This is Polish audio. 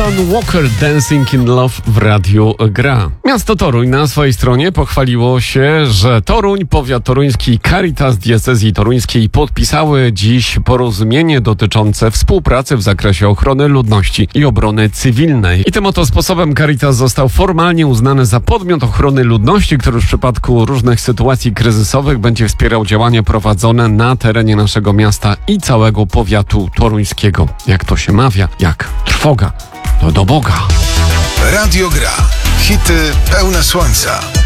Alan Walker, Dancing in Love w Radiu Gra. Miasto Toruń na swojej stronie pochwaliło się, że Toruń, powiat toruński i Caritas Diecezji Toruńskiej podpisały dziś porozumienie dotyczące współpracy w zakresie ochrony ludności i obrony cywilnej. I tym oto sposobem Caritas został formalnie uznany za podmiot ochrony ludności, który w przypadku różnych sytuacji kryzysowych będzie wspierał działania prowadzone na terenie naszego miasta i całego powiatu toruńskiego. Jak to się mawia, jak trwoga, to do Boga. Radio Gra. Hity pełne słońca.